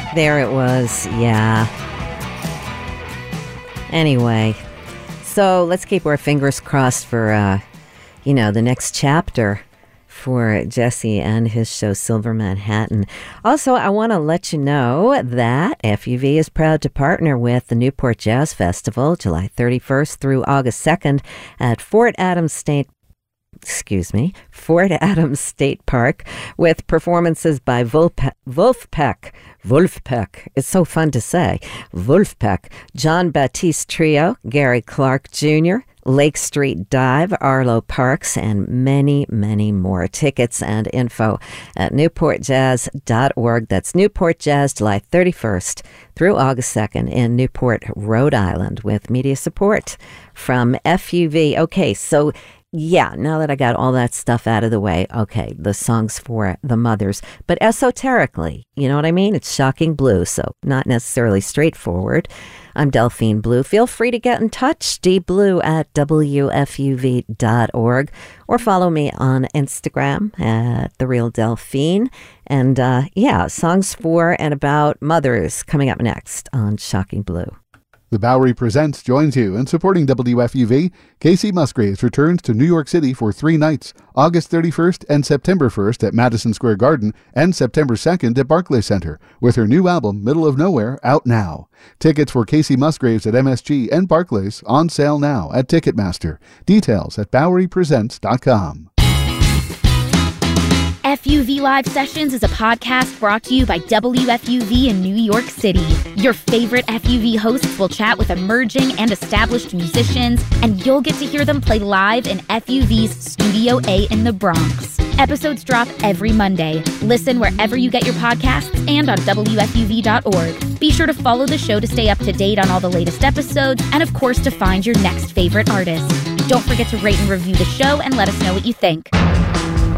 There it was, yeah. Anyway, so let's keep our fingers crossed for, the next chapter for Jesse and his show Silver Manhattan. Also, I want to let you know that FUV is proud to partner with the Newport Jazz Festival, July 31st through August 2nd at Fort Adams State Park, with performances by Wolfpack. It's so fun to say. Wolfpack, John Baptiste Trio, Gary Clark Jr., Lake Street Dive, Arlo Parks, and many, many more. Tickets and info at newportjazz.org. That's Newport Jazz, July 31st through August 2nd in Newport, Rhode Island, with media support from FUV. Okay, so yeah, now that I got all that stuff out of the way, okay, the songs for the mothers, but esoterically, you know what I mean? It's shocking blue, so not necessarily straightforward. I'm Delphine Blue. Feel free to get in touch, dblue@wfuv.org, or follow me on Instagram at The Real Delphine. And songs for and about mothers coming up next on Shocking Blue. The Bowery Presents joins you in supporting WFUV. Casey Musgraves returns to New York City for 3 nights, August 31st and September 1st at Madison Square Garden and September 2nd at Barclays Center, with her new album, Middle of Nowhere, out now. Tickets for Casey Musgraves at MSG and Barclays on sale now at Ticketmaster. Details at BoweryPresents.com. FUV Live Sessions is a podcast brought to you by WFUV in New York City. Your favorite FUV hosts will chat with emerging and established musicians, and you'll get to hear them play live in FUV's Studio A in the Bronx. Episodes drop every Monday. Listen wherever you get your podcasts and on WFUV.org. Be sure to follow the show to stay up to date on all the latest episodes, and of course to find your next favorite artist. Don't forget to rate and review the show and let us know what you think.